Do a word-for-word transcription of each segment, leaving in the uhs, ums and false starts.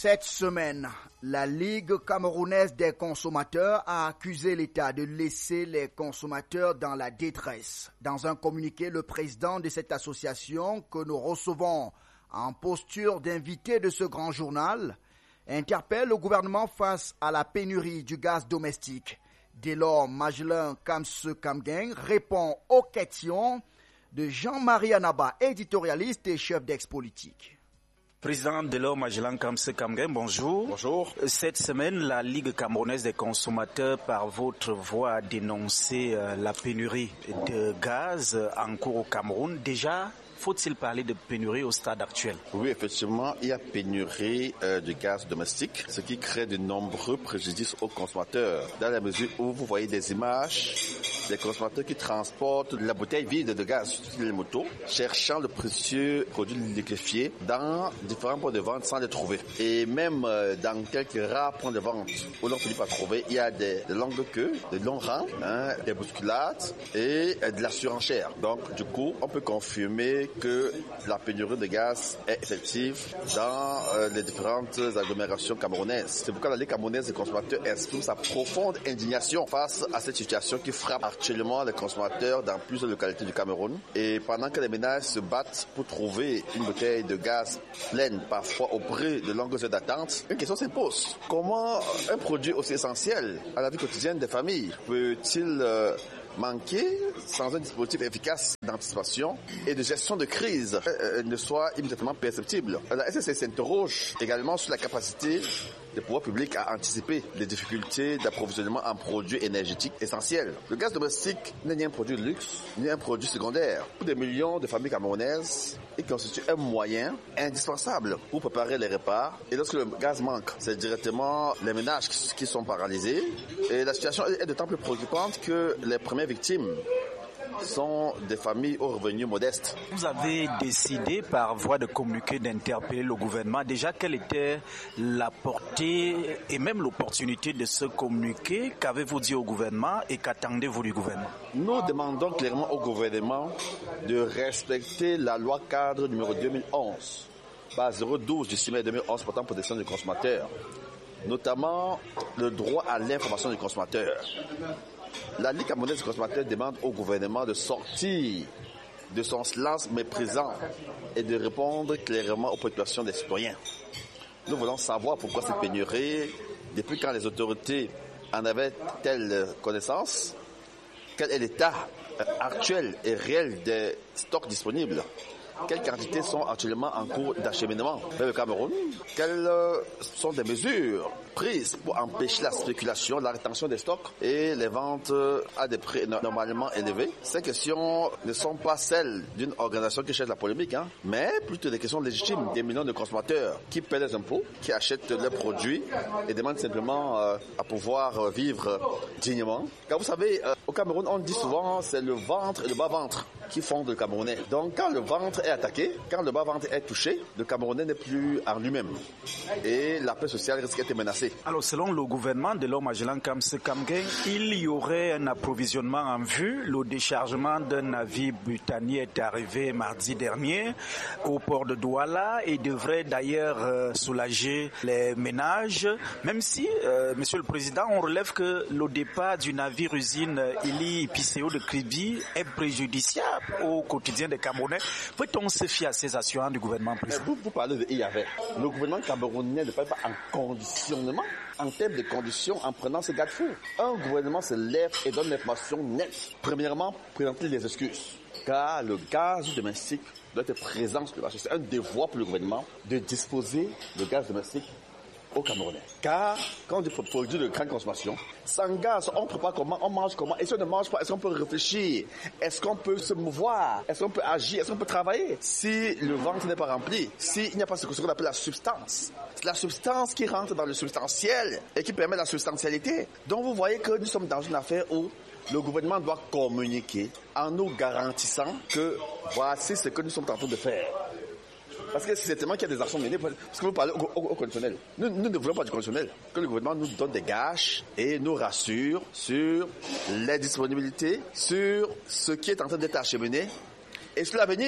Cette semaine, la Ligue camerounaise des consommateurs a accusé l'État de laisser les consommateurs dans la détresse. Dans un communiqué, le président de cette association, que nous recevons en posture d'invité de ce grand journal, interpelle le gouvernement face à la pénurie du gaz domestique. Dès lors, Magellan Kamse Kamgen répond aux questions de Jean-Marie Anaba, éditorialiste et chef d'ex-politique. Président Delors Magellan Kamse Kamgen, bonjour. Bonjour. Cette semaine, la Ligue camerounaise des consommateurs, par votre voix, a dénoncé euh, la pénurie de gaz en cours au Cameroun. Déjà, faut-il parler de pénurie au stade actuel? Oui, effectivement, il y a pénurie euh, de gaz domestique, ce qui crée de nombreux préjudices aux consommateurs. Dans la mesure où vous voyez des images des consommateurs qui transportent la bouteille vide de gaz sur les motos, cherchant le précieux produit liquéfié dans différents points de vente sans les trouver. Et même euh, dans quelques rares points de vente où l'on finit par trouver, il y a des, des longues queues, des longs rangs, hein, des bousculades et euh, de la surenchère. Donc, du coup, on peut confirmer que la pénurie de gaz est effective dans euh, les différentes agglomérations camerounaises. C'est pourquoi la Ligue camerounaise des consommateurs exprime sa profonde indignation face à cette situation qui frappe actuellement les consommateurs dans plusieurs localités du Cameroun. Et pendant que les ménages se battent pour trouver une bouteille de gaz pleine, parfois au prix de longues heures d'attente, une question s'impose. Comment un produit aussi essentiel à la vie quotidienne des familles peut-il euh, manquer sans un dispositif efficace d'anticipation et de gestion de crise euh, ne soit immédiatement perceptible? La S S C s'interroge également sur la capacité des pouvoirs publics à anticiper les difficultés d'approvisionnement en produits énergétiques essentiels. Le gaz domestique n'est ni un produit de luxe, ni un produit secondaire. Pour des millions de familles camerounaises, il constitue un moyen indispensable pour préparer les repas. Et lorsque le gaz manque, c'est directement les ménages qui sont paralysés. Et la situation est d'autant plus préoccupante que les premières victimes sont des familles aux revenus modestes. Vous avez décidé par voie de communiqué d'interpeller le gouvernement. Déjà, quelle était la portée et même l'opportunité de ce communiqué? Qu'avez-vous dit au gouvernement et qu'attendez-vous du gouvernement? Nous demandons clairement au gouvernement de respecter la loi cadre numéro deux mille onze, base zéro douze du six mai deux mille onze portant protection des consommateurs, notamment le droit à l'information du consommateur. La Ligue camerounaise des consommateurs demande au gouvernement de sortir de son silence méprisant et de répondre clairement aux préoccupations des citoyens. Nous voulons savoir pourquoi cette pénurie, depuis quand les autorités en avaient-elles connaissance, quel est l'état actuel et réel des stocks disponibles, quelles quantités sont actuellement en cours d'acheminement vers le Cameroun, quelles sont des mesures prises pour empêcher la spéculation, la rétention des stocks et les ventes à des prix normalement élevés. Ces questions ne sont pas celles d'une organisation qui cherche la polémique, hein, mais plutôt des questions légitimes des millions de consommateurs qui paient les impôts, qui achètent leurs produits et demandent simplement euh, à pouvoir euh, vivre dignement. Car vous savez, euh, au Cameroun, on dit souvent c'est le ventre et le bas-ventre qui fondent le Camerounais. Donc quand le ventre est attaqué, quand le bas-ventre est touché, le Camerounais n'est plus en lui-même. Et la paix sociale risque d'être menacée. Alors, selon le gouvernement de l'homme Magellan Kamse Kamgen, il y aurait un approvisionnement en vue. Le déchargement d'un navire britannique est arrivé mardi dernier au port de Douala et devrait d'ailleurs euh, soulager les ménages. Même si, euh, Monsieur le Président, on relève que le départ du navire-usine Ili Piseo de Kribi est préjudiciable au quotidien des Camerounais. Peut-on se fier à ces assurances du gouvernement président? Vous, vous parlez de I A V. Le gouvernement camerounais ne parle pas en conditionnement, en termes de conditions, en prenant ce garde-fou. Un gouvernement se lève et donne l'information nette. Premièrement, présenter des excuses. Car le gaz domestique doit être présent sur le marché. C'est un devoir pour le gouvernement de disposer de gaz domestique aux Camerounais. Car quand on dit produit de grande consommation, sans gaz, on prépare comment, on mange comment. Et si on ne mange pas, est-ce qu'on peut réfléchir? Est-ce qu'on peut se mouvoir? Est-ce qu'on peut agir? Est-ce qu'on peut travailler? Si le ventre n'est pas rempli, s'il n'y a pas ce qu'on appelle la substance, c'est la substance qui rentre dans le substantiel et qui permet la substantialité. Donc vous voyez que nous sommes dans une affaire où le gouvernement doit communiquer en nous garantissant que voici ce que nous sommes en train de faire. Parce que c'est tellement qu'il y a des actions menées, parce que vous parlez au, au, au conditionnel. Nous, nous ne voulons pas du conditionnel. Que le gouvernement nous donne des gages et nous rassure sur les disponibilités, sur ce qui est en train d'être acheminé et sur l'avenir.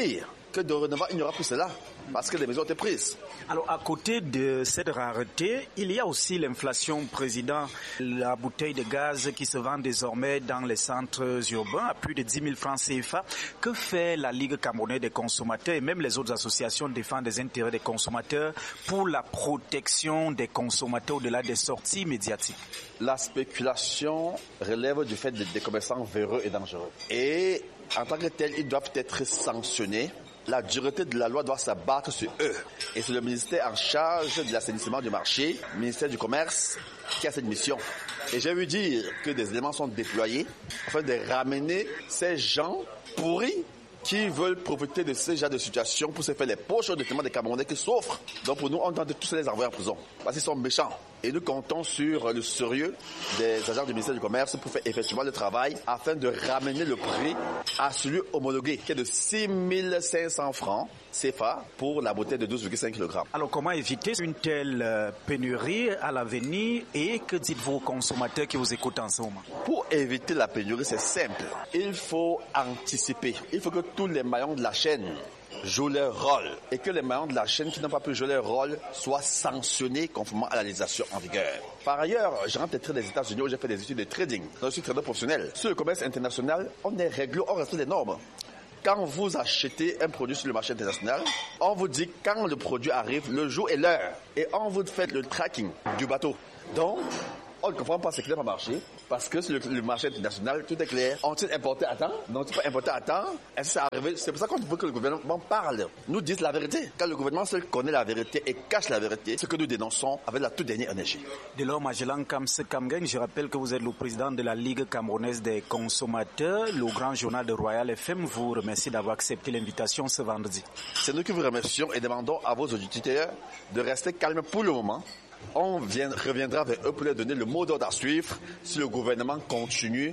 que dorénavant, il n'y aura plus cela, parce que les mesures ont été prises. Alors, à côté de cette rareté, il y a aussi l'inflation, président. La bouteille de gaz qui se vend désormais dans les centres urbains à plus de dix mille francs C F A. Que fait la Ligue camerounaise des consommateurs et même les autres associations défendent les intérêts des consommateurs pour la protection des consommateurs au-delà des sorties médiatiques? La spéculation relève du fait des commerçants véreux et dangereux. Et en tant que tels, ils doivent être sanctionnés. La dureté de la loi doit s'abattre sur eux. Et c'est le ministère en charge de l'assainissement du marché, le ministère du Commerce, qui a cette mission. Et j'ai vu dire que des éléments sont déployés afin de ramener ces gens pourris qui veulent profiter de ce genre de situation pour se faire les poches notamment des Camerounais qui souffrent. Donc pour nous, on doit tous les envoyer en prison parce qu'ils sont méchants. Et nous comptons sur le sérieux des agents du ministère du Commerce pour faire effectivement le travail afin de ramener le prix à celui homologué qui est de six mille cinq cents francs C F A pour la bouteille de douze virgule cinq kilogrammes. Alors comment éviter une telle pénurie à l'avenir et que dites-vous aux consommateurs qui vous écoutent en ce moment? Pour éviter la pénurie, c'est simple. Il faut anticiper. Il faut que tous les maillons de la chaîne jouent leur rôle et que les maillons de la chaîne qui n'ont pas pu jouer leur rôle soient sanctionnés conformément à la législation en vigueur. Par ailleurs, je rentre des États-Unis où j'ai fait des études de trading. Je suis trader professionnel. Sur le commerce international, on est réglé, on respecte les normes. Quand vous achetez un produit sur le marché international, on vous dit quand le produit arrive, le jour et l'heure. Et on vous fait le tracking du bateau. Donc, on ne comprend pas ce qui n'a pas marché, parce que sur le, le marché international, tout est clair. On-t-il importé à temps? Non-il pas importé à temps? Est-ce que c'est arrivé? C'est pour ça qu'on veut que le gouvernement parle, nous dise la vérité. Quand le gouvernement seul connaît la vérité et cache la vérité, ce que nous dénonçons avec la toute dernière énergie. Delors Magellan Kamse Kamgen, je rappelle que vous êtes le président de la Ligue camerounaise des consommateurs. Le grand journal de Royal F M vous remercie d'avoir accepté l'invitation ce vendredi. C'est nous qui vous remercions et demandons à vos auditeurs de rester calmes pour le moment. On vient, reviendra vers eux pour leur donner le mot d'ordre à suivre si le gouvernement continue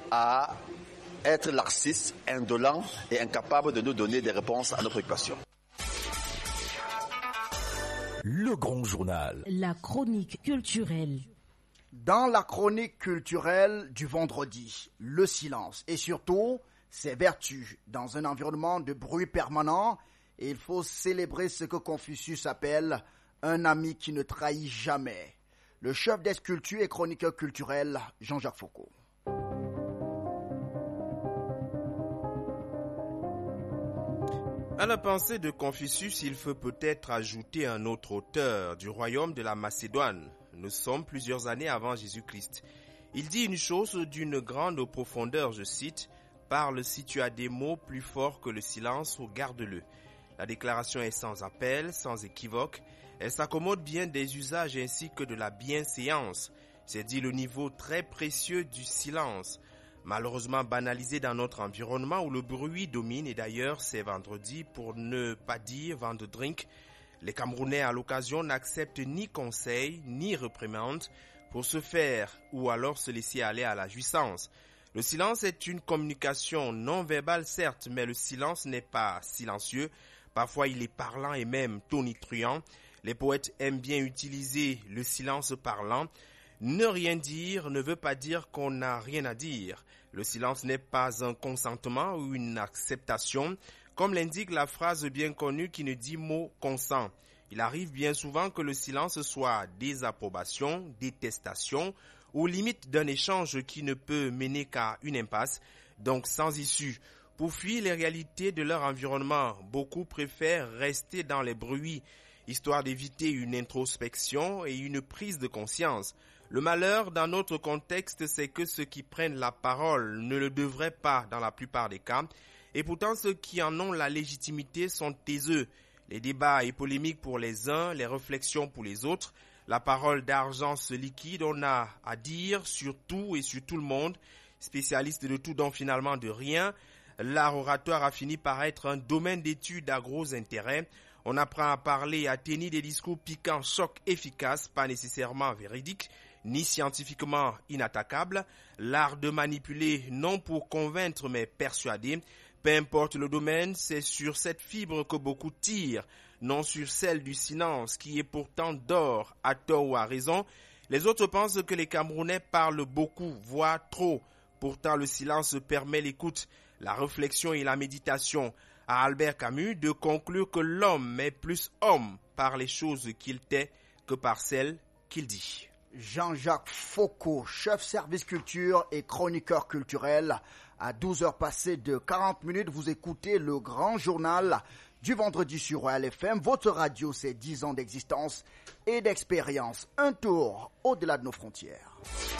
à être laxiste, indolent et incapable de nous donner des réponses à nos préoccupations. Le grand journal. La chronique culturelle. Dans la chronique culturelle du vendredi, le silence et surtout ses vertus. Dans un environnement de bruit permanent, il faut célébrer ce que Confucius appelle un ami qui ne trahit jamais. Le chef des sculptures et chroniqueur culturel, Jean-Jacques Foucault. À la pensée de Confucius, il faut peut-être ajouter un autre auteur du royaume de la Macédoine. Nous sommes plusieurs années avant Jésus-Christ. Il dit une chose d'une grande profondeur, je cite, « Parle si tu as des mots plus forts que le silence ou garde-le ». La déclaration est sans appel, sans équivoque. Elle s'accommode bien des usages ainsi que de la bienséance. C'est dit le niveau très précieux du silence, malheureusement banalisé dans notre environnement où le bruit domine et d'ailleurs c'est vendredi pour ne pas dire vendre drink. Les Camerounais à l'occasion n'acceptent ni conseils ni réprimandes pour se faire ou alors se laisser aller à la jouissance. Le silence est une communication non verbale certes, mais le silence n'est pas silencieux. Parfois il est parlant et même tonitruant. Les poètes aiment bien utiliser le silence parlant. Ne rien dire ne veut pas dire qu'on n'a rien à dire. Le silence n'est pas un consentement ou une acceptation, comme l'indique la phrase bien connue qui ne dit mot consent. Il arrive bien souvent que le silence soit désapprobation, détestation ou limite d'un échange qui ne peut mener qu'à une impasse, donc sans issue. Pour fuir les réalités de leur environnement, beaucoup préfèrent rester dans les bruits, histoire d'éviter une introspection et une prise de conscience. Le malheur dans notre contexte, c'est que ceux qui prennent la parole ne le devraient pas dans la plupart des cas, et pourtant ceux qui en ont la légitimité sont taiseux. Les débats et polémiques pour les uns, les réflexions pour les autres, la parole d'argent se liquide, on a à dire sur tout et sur tout le monde, spécialiste de tout dont finalement de rien. L'art oratoire a fini par être un domaine d'études à gros intérêt. On apprend à parler, à tenir des discours piquants, chocs, efficaces, pas nécessairement véridiques, ni scientifiquement inattaquables. L'art de manipuler, non pour convaincre, mais persuader. Peu importe le domaine, c'est sur cette fibre que beaucoup tirent, non sur celle du silence, qui est pourtant d'or, à tort ou à raison. Les autres pensent que les Camerounais parlent beaucoup, voire trop. Pourtant, le silence permet l'écoute, la réflexion et la méditation. à Albert Camus de conclure que l'homme est plus homme par les choses qu'il tait que par celles qu'il dit. Jean-Jacques Foucault, chef service culture et chroniqueur culturel. À douze heures passées de quarante minutes, vous écoutez le grand journal du vendredi sur Royal F M. Votre radio, c'est dix ans d'existence et d'expérience. Un tour au-delà de nos frontières.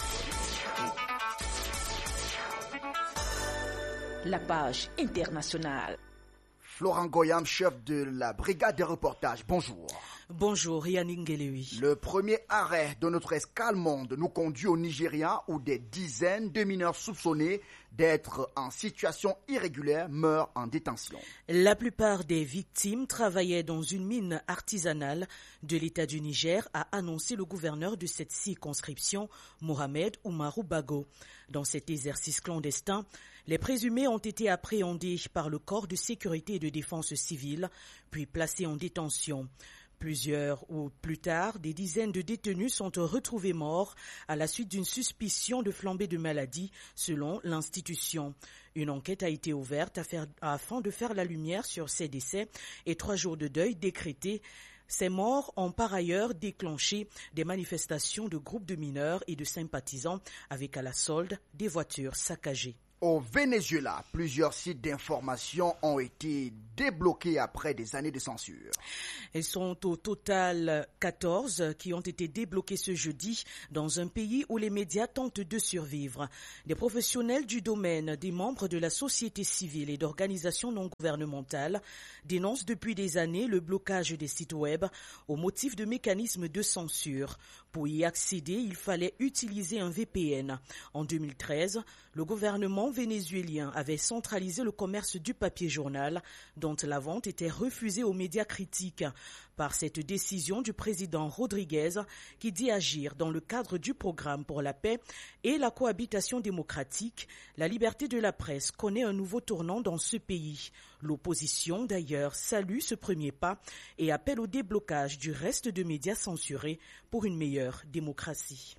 La page internationale. Florent Goyam, chef de la brigade de reportage. Bonjour. Bonjour, Yannick Ngelewi. Le premier arrêt de notre escale monde nous conduit au Nigeria où des dizaines de mineurs soupçonnés d'être en situation irrégulière meurent en détention. La plupart des victimes travaillaient dans une mine artisanale de l'État du Niger, a annoncé le gouverneur de cette circonscription, Mohamed Oumarou Bago. Dans cet exercice clandestin, les présumés ont été appréhendés par le corps de sécurité et de défense civile, puis placés en détention. Plusieurs ou plus tard, des dizaines de détenus sont retrouvés morts à la suite d'une suspicion de flambée de maladie, selon l'institution. Une enquête a été ouverte afin de faire la lumière sur ces décès et trois jours de deuil décrétés. Ces morts ont par ailleurs déclenché des manifestations de groupes de mineurs et de sympathisants avec à la solde des voitures saccagées. Au Venezuela, plusieurs sites d'information ont été débloqués après des années de censure. Elles sont au total quatorze qui ont été débloqués ce jeudi dans un pays où les médias tentent de survivre. Des professionnels du domaine, des membres de la société civile et d'organisations non gouvernementales dénoncent depuis des années le blocage des sites web au motif de mécanismes de censure. Pour y accéder, il fallait utiliser un V P N. En deux mille treize, le gouvernement vénézuélien avait centralisé le commerce du papier journal, dont la vente était refusée aux médias critiques. Par cette décision du président Rodriguez, qui dit agir dans le cadre du programme pour la paix et la cohabitation démocratique, la liberté de la presse connaît un nouveau tournant dans ce pays. L'opposition, d'ailleurs, salue ce premier pas et appelle au déblocage du reste de médias censurés pour une meilleure démocratie.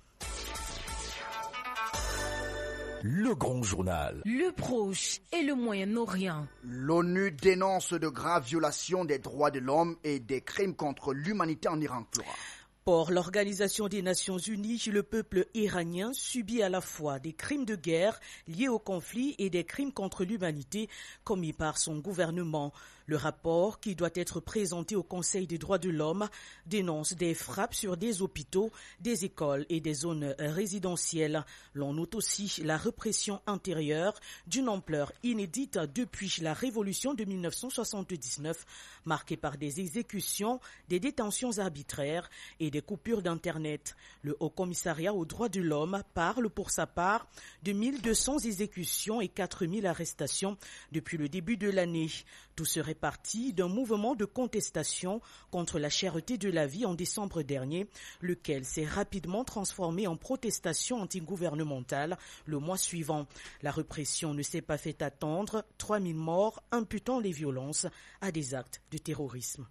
Le grand journal. Le Proche et le Moyen-Orient. L'ONU dénonce de graves violations des droits de l'homme et des crimes contre l'humanité en Iran. Pour l'Organisation des Nations Unies, le peuple iranien subit à la fois des crimes de guerre liés au conflit et des crimes contre l'humanité commis par son gouvernement. Le rapport, qui doit être présenté au Conseil des droits de l'homme, dénonce des frappes sur des hôpitaux, des écoles et des zones résidentielles. L'on note aussi la répression intérieure d'une ampleur inédite depuis la révolution de mille neuf cent soixante-dix-neuf, marquée par des exécutions, des détentions arbitraires et des coupures d'Internet. Le Haut Commissariat aux droits de l'homme parle pour sa part de mille deux cents exécutions et quatre mille arrestations depuis le début de l'année. Tout serait parti d'un mouvement de contestation contre la cherté de la vie en décembre dernier, lequel s'est rapidement transformé en protestation antigouvernementale le mois suivant. La répression ne s'est pas fait attendre, trois mille morts imputant les violences à des actes de terrorisme.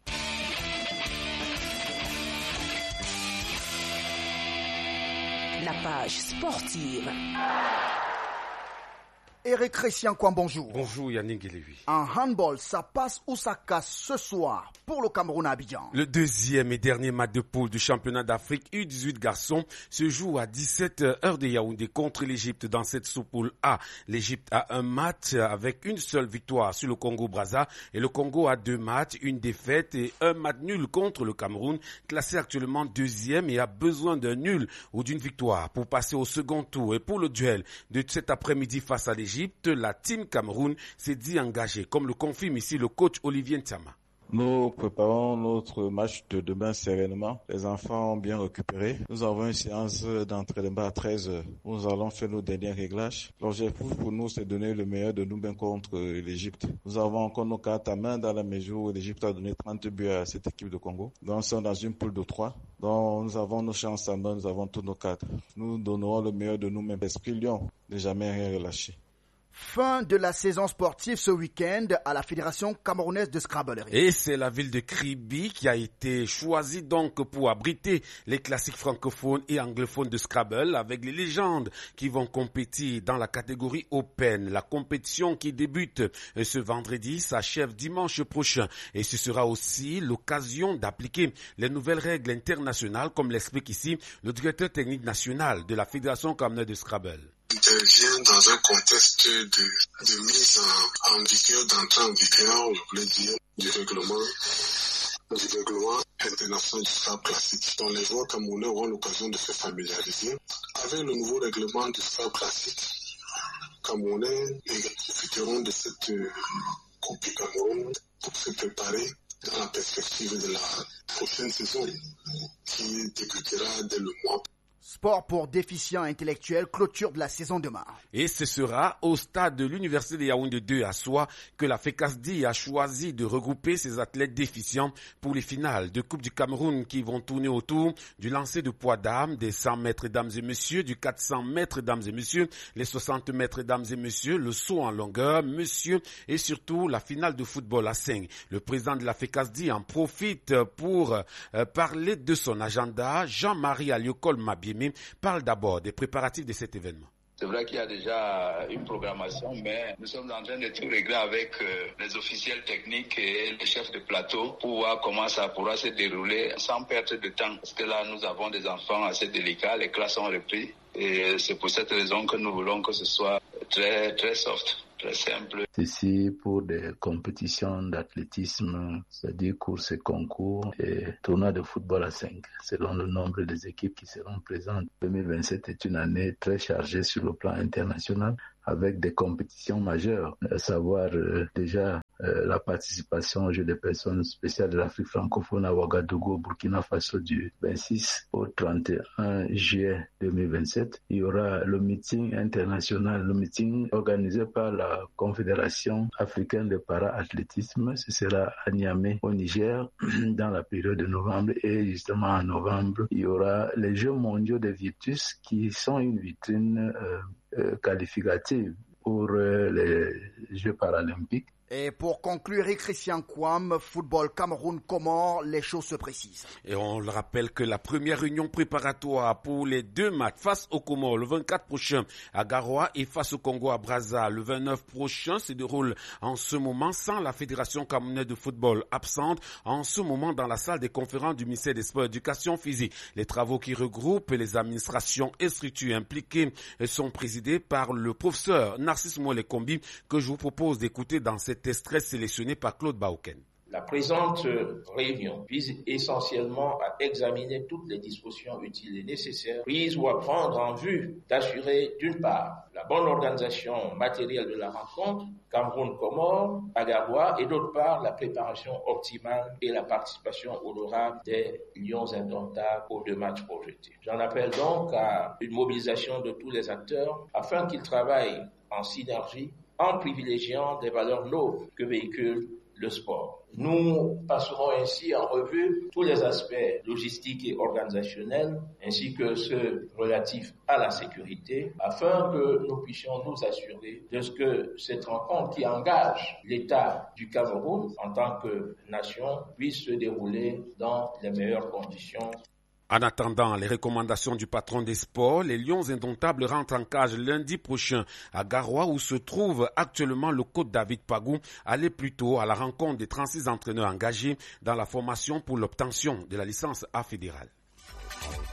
La page sportive. Eric Christian Kouam, bonjour. Bonjour Yannick Ngelewi. En handball, ça passe ou ça casse ce soir pour le Cameroun à Abidjan. Le deuxième et dernier match de poule du championnat d'Afrique U dix-huit garçons se joue à dix-sept heures de Yaoundé contre l'Égypte dans cette sous-poule A. L'Égypte a un match avec une seule victoire sur le Congo-Brazza et le Congo a deux matchs, une défaite et un match nul contre le Cameroun, classé actuellement deuxième et a besoin d'un nul ou d'une victoire pour passer au second tour. Et pour le duel de cet après-midi face à l'Égypte, la team Cameroun s'est dit engagée, comme le confirme ici le coach Olivier Ntama. Nous préparons notre match de demain sereinement. Les enfants ont bien récupéré. Nous avons une séance d'entraînement à treize heures. Nous allons faire nos derniers réglages. L'objectif pour nous, c'est de donner le meilleur de nous-mêmes contre l'Égypte. Nous avons encore nos cartes à main dans la mesure où l'Égypte a donné trente buts à cette équipe de Congo. Donc, nous sommes dans une poule de trois. Donc, nous avons nos chances à main, nous avons tous nos cartes. Nous donnerons le meilleur de nous-mêmes. Esprit Lion, ne jamais rien relâcher. Fin de la saison sportive ce week-end à la Fédération camerounaise de Scrabble. Et c'est la ville de Kribi qui a été choisie donc pour abriter les classiques francophones et anglophones de Scrabble avec les légendes qui vont compétir dans la catégorie Open. La compétition qui débute ce vendredi s'achève dimanche prochain et ce sera aussi l'occasion d'appliquer les nouvelles règles internationales comme l'explique ici le directeur technique national de la Fédération camerounaise de Scrabble. Intervient dans un contexte de, de mise en, en vigueur, d'entrée en vigueur, je voulais dire, du règlement, du règlement international du Scrabble classique. Donc les joueurs camerounais auront l'occasion de se familiariser avec le nouveau règlement du Scrabble classique camerounais et profiteront de cette euh, Coupe du Cameroun pour se préparer dans la perspective de la prochaine saison qui débutera dès le mois. Sport pour déficients intellectuels, clôture de la saison de mars. Et ce sera au stade de l'Université de Yaoundé deux à Soie que la FECASDI a choisi de regrouper ses athlètes déficients pour les finales de Coupe du Cameroun qui vont tourner autour du lancer de poids dames, des cent mètres dames et messieurs, du quatre cents mètres dames et messieurs, les soixante mètres dames et messieurs, le saut en longueur, messieurs et surtout la finale de football à cinq. Le président de la FECASDI en profite pour euh, parler de son agenda. Jean-Marie Aliokol Mabiemé parle d'abord des préparatifs de cet événement. C'est vrai qu'il y a déjà une programmation, mais nous sommes en train de tout régler avec euh, les officiels techniques et les chefs de plateau pour voir comment ça pourra se dérouler sans perdre de temps. Parce que là, nous avons des enfants assez délicats, les classes ont repris et c'est pour cette raison que nous voulons que ce soit très, très soft. Très simple. Ici pour des compétitions d'athlétisme, c'est-à-dire courses et concours et tournois de football à cinq, selon le nombre des équipes qui seront présentes. deux mille vingt-sept est une année très chargée sur le plan international avec des compétitions majeures, à savoir euh, déjà euh, la participation aux Jeux des personnes spéciales de l'Afrique francophone à Ouagadougou, Burkina Faso du vingt-six au trente et un juillet deux mille vingt-sept. Il y aura le meeting international, le meeting organisé par la Confédération africaine de para-athlétisme. Ce sera à Niamey, au Niger, dans la période de novembre. Et justement en novembre, il y aura les Jeux mondiaux de Virtus qui sont une vitrine euh, euh, qualificative pour euh, les Jeux paralympiques. Et pour conclure, Christian Kouam, football Cameroun, comment les choses se précisent. Et on le rappelle que la première réunion préparatoire pour les deux matchs face au Comores le vingt-quatre prochain à Garoua et face au Congo à Brazza le vingt-neuf prochain se déroule en ce moment sans la Fédération camerounaise de football absente en ce moment dans la salle des conférences du ministère des Sports et de l'Éducation physique. Les travaux qui regroupent les administrations et structures impliquées sont présidés par le professeur Narcisse Mouele-Kombi que je vous propose d'écouter dans cette extrait sélectionné par Claude Bauken. La présente réunion vise essentiellement à examiner toutes les dispositions utiles et nécessaires prises ou à prendre en vue d'assurer d'une part la bonne organisation matérielle de la rencontre Cameroun-Comores à Garoua et d'autre part la préparation optimale et la participation honorable des Lions indomptables aux deux matchs projetés. J'en appelle donc à une mobilisation de tous les acteurs afin qu'ils travaillent en synergie en privilégiant des valeurs nobles que véhicule le sport. Nous passerons ainsi en revue tous les aspects logistiques et organisationnels, ainsi que ceux relatifs à la sécurité, afin que nous puissions nous assurer de ce que cette rencontre qui engage l'État du Cameroun en tant que nation puisse se dérouler dans les meilleures conditions. En attendant les recommandations du patron des sports, les Lions indomptables rentrent en cage lundi prochain à Garoua où se trouve actuellement le coach David Pagou, allé plus tôt à la rencontre des trente-six entraîneurs engagés dans la formation pour l'obtention de la licence A fédérale.